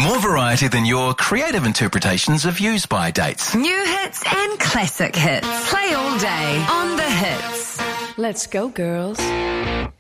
More variety than your creative interpretations of use-by dates. New hits and classic hits. Play all day on The Hits. Let's go, girls.